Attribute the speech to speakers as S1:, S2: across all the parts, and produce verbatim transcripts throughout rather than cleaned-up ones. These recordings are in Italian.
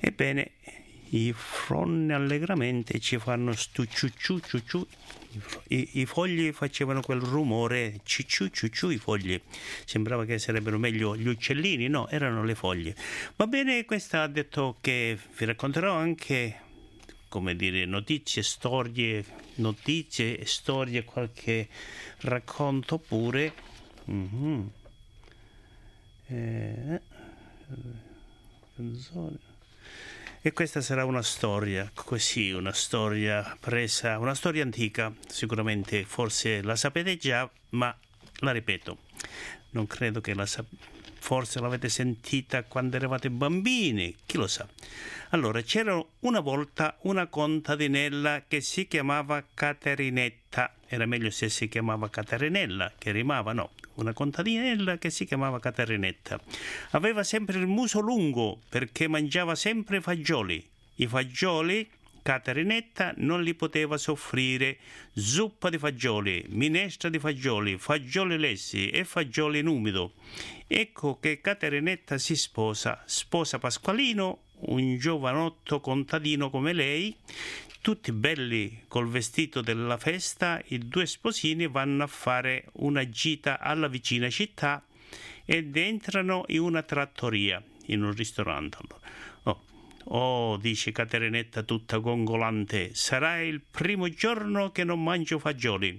S1: Ebbene, i fronni allegramente ci fanno stu ciucciù ciucciù. I, I fogli facevano quel rumore cicciù ciucciù, i fogli. Sembrava che sarebbero meglio gli uccellini, no, erano le foglie. Va bene, questa ha detto che vi racconterò anche, come dire, notizie, storie, notizie, storie, qualche racconto pure. Mm-hmm. Eh, e questa sarà una storia così, una storia presa, una storia antica, sicuramente forse la sapete già, ma la ripeto, non credo che la sapete. Forse l'avete sentita quando eravate bambini, chi lo sa. Allora, c'era una volta una contadinella che si chiamava Caterinetta. Era meglio se si chiamava Caterinella, che rimava, no. Una contadinella che si chiamava Caterinetta. Aveva sempre il muso lungo perché mangiava sempre fagioli. I fagioli Caterinetta non li poteva soffrire. Zuppa di fagioli, minestra di fagioli, fagioli lessi e fagioli in umido. Ecco che Caterinetta si sposa, sposa Pasqualino, un giovanotto contadino come lei. Tutti belli col vestito della festa, i due sposini vanno a fare una gita alla vicina città ed entrano in una trattoria, in un ristorante. Oh, oh, dice Caterinetta tutta gongolante, sarà il primo giorno che non mangio fagioli.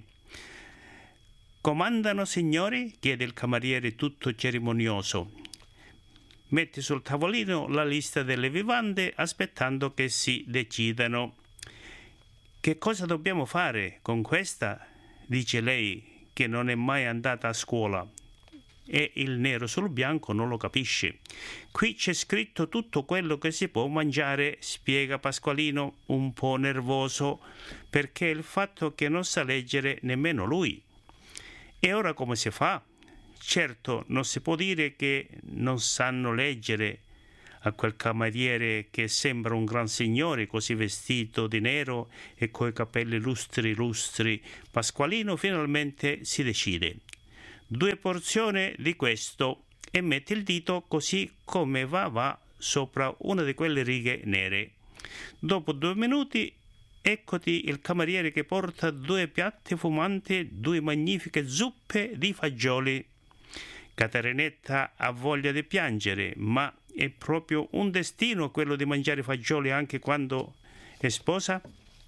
S1: Comandano, signori? Chiede il cameriere tutto cerimonioso. Mette sul tavolino la lista delle vivande aspettando che si decidano. Che cosa dobbiamo fare con questa? Dice lei, che non è mai andata a scuola e il nero sul bianco non lo capisce. Qui c'è scritto tutto quello che si può mangiare, spiega Pasqualino, un po' nervoso, perché il fatto che non sa leggere nemmeno lui. E ora come si fa? Certo, non si può dire che non sanno leggere a quel cameriere che sembra un gran signore così vestito di nero e coi capelli lustri lustri. Pasqualino finalmente si decide. Due porzioni di questo e mette il dito così come va va sopra una di quelle righe nere. Dopo due minuti eccoti il cameriere che porta due piatti fumanti, due magnifiche zuppe di fagioli. Caterinetta ha voglia di piangere, ma è proprio un destino quello di mangiare fagioli anche quando è sposa.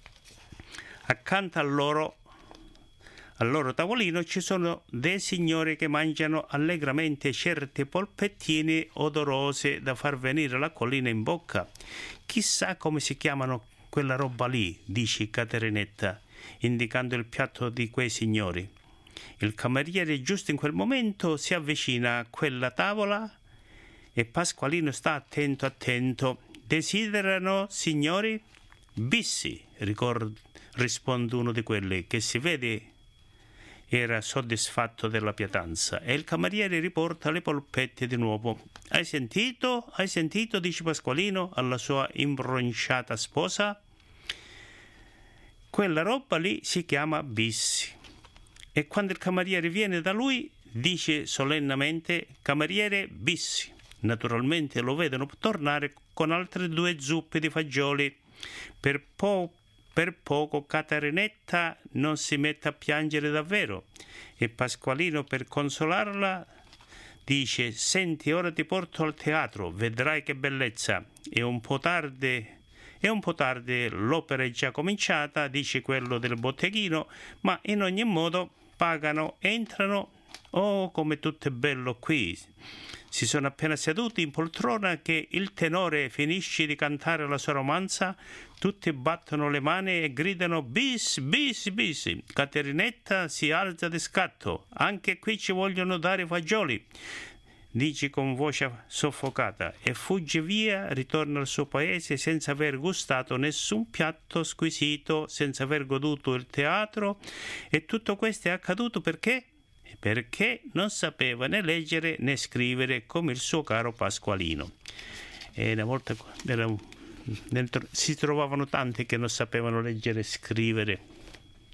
S1: Accanto a loro, al loro tavolino ci sono dei signori che mangiano allegramente certe polpettine odorose da far venire la collina in bocca. Chissà come si chiamano quella roba lì, dice Caterinetta, indicando il piatto di quei signori. Il cameriere giusto in quel momento si avvicina a quella tavola e Pasqualino sta attento attento. Desiderano, signori? Bissi, ricord- risponde uno di quelli che si vede era soddisfatto della pietanza e il cameriere riporta le polpette di nuovo. Hai sentito? Hai sentito? Dice Pasqualino alla sua imbronciata sposa. Quella roba lì si chiama bissi. E quando il cameriere viene da lui dice solennemente cameriere bissi. Naturalmente lo vedono tornare con altre due zuppe di fagioli. Per po- Per poco Caterinetta non si mette a piangere davvero e Pasqualino, per consolarla, dice: senti, ora ti porto al teatro, vedrai che bellezza. È un po' tardi, è un po' tardi, l'opera è già cominciata, dice quello del botteghino, ma in ogni modo pagano, entrano. Oh, come tutto è bello qui! Si sono appena seduti in poltrona che il tenore finisce di cantare la sua romanza, tutti battono le mani e gridano bis, bis, bis. Caterinetta si alza di scatto, anche qui ci vogliono dare fagioli, dice con voce soffocata, e fugge via, ritorna al suo paese senza aver gustato nessun piatto squisito, senza aver goduto il teatro. E tutto questo è accaduto perché? Perché non sapeva né leggere né scrivere come il suo caro Pasqualino. E una volta era, dentro, si trovavano tanti che non sapevano leggere e scrivere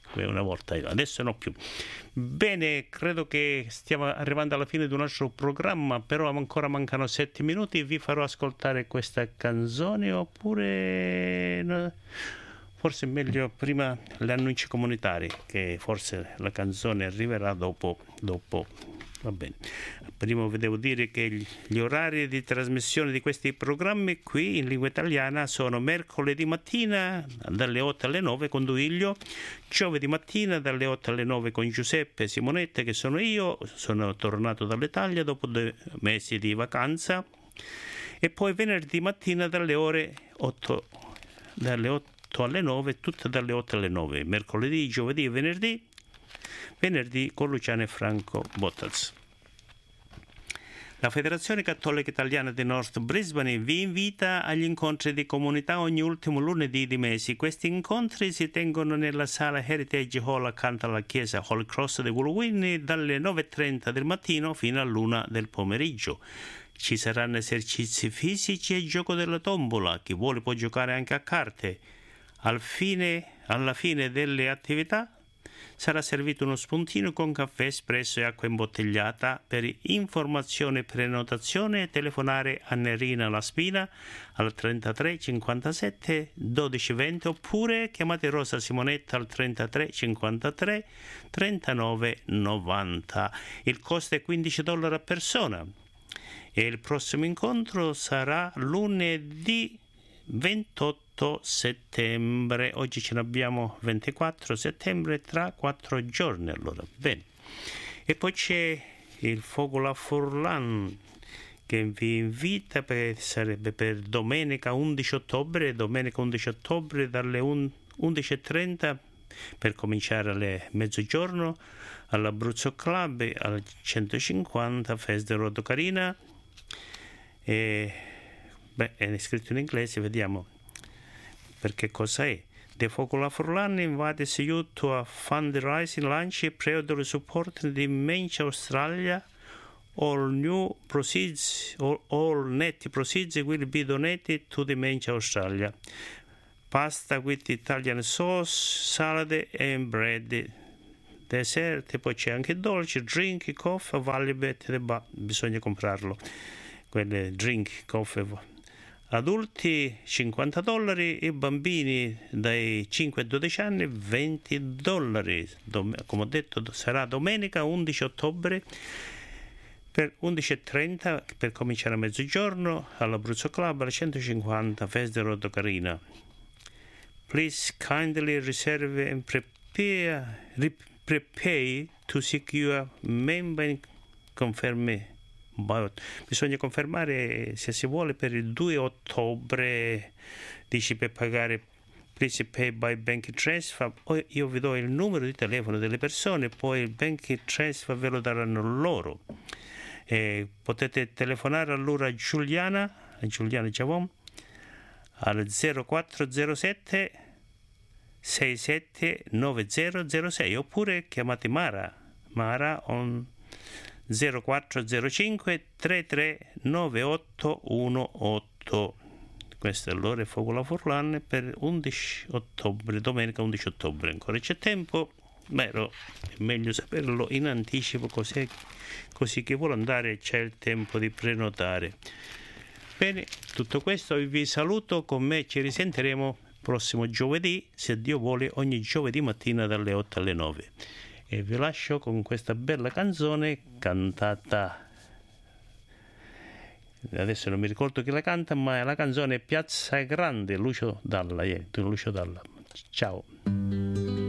S1: una volta, adesso no più. Bene, credo che stiamo arrivando alla fine di un altro programma, però ancora mancano sette minuti. Vi farò ascoltare questa canzone, oppure no? Forse è meglio prima gli annunci comunitari, che forse la canzone arriverà dopo, dopo. Va bene. Prima vi devo dire che gli orari di trasmissione di questi programmi qui in lingua italiana sono mercoledì mattina dalle otto alle nove con Duilio, giovedì mattina dalle otto alle nove con Giuseppe Simonetta, che sono io, sono tornato dall'Italia dopo due mesi di vacanza, e poi venerdì mattina dalle ore otto, dalle otto alle nove, tutte dalle otto alle nove, mercoledì, giovedì e venerdì. Venerdì con Luciano e Franco Bottas. La Federazione Cattolica Italiana di North Brisbane vi invita agli incontri di comunità ogni ultimo lunedì di mese. Questi incontri si tengono nella sala Heritage Hall accanto alla chiesa Holy Cross di Wooloowin dalle nove e trenta del mattino fino all'una del pomeriggio. Ci saranno esercizi fisici e gioco della tombola. Chi vuole può giocare anche a carte. Al fine, alla fine delle attività sarà servito uno spuntino con caffè espresso e acqua imbottigliata. Per informazione e prenotazione telefonare a Nerina La Spina al trentatré cinquantasette dodici venti, oppure chiamate Rosa Simonetta al trentatré cinquantatré trentanove novanta. Il costo è quindici dollari a persona e il prossimo incontro sarà lunedì ventotto settembre. Oggi ce ne abbiamo ventiquattro settembre, tra quattro giorni. Allora, bene. E poi c'è il Fogola Furlan che vi invita, per, sarebbe per domenica undici ottobre, domenica undici ottobre dalle undici e trenta per cominciare alle mezzogiorno all'Abruzzo Club al centocinquanta Festa Rodo Carina. E beh, è scritto in inglese, vediamo perché cosa è. The Fogola Furlan invites you to a fundraising lunch prior support the Mensch Australia. All new proceeds, all, all net proceeds will be donated to the Mensch Australia. Pasta with Italian sauce, salad and bread. Dessert, poi c'è anche dolce, drink, coffee, available, bisogna comprarlo. Quelle drink, coffee. Adulti cinquanta dollari e bambini dai cinque ai dodici anni venti dollari. Dom- come ho detto, sarà domenica undici ottobre per undici e trenta per cominciare a mezzogiorno all'Abruzzo Club al centocinquanta Festa Rodo Carina. Please kindly reserve and prepare, re- prepare to secure member conferme. Bisogna confermare se si vuole per il due ottobre, dici, per pagare. Please pay by bank transfer. Io vi do il numero di telefono delle persone, poi il bank transfer ve lo daranno loro. E potete telefonare allora a Giuliana, a Giuliana Giavon al zero quattro zero sette sei sette nove zero zero sei, oppure chiamate Mara Mara on zero quattro zero cinque tre tre nove otto uno otto. Questo è l'ora Fogola Furlan per undici ottobre, domenica undici ottobre. Ancora c'è tempo, però è meglio saperlo in anticipo, così, così chi vuole andare c'è il tempo di prenotare. Bene, tutto questo vi saluto, con me ci risentiremo prossimo giovedì, se Dio vuole, ogni giovedì mattina dalle otto alle nove. E vi lascio con questa bella canzone cantata, adesso non mi ricordo chi la canta, ma la canzone è Piazza Grande, Lucio Dalla, eh, Lucio Dalla. Ciao.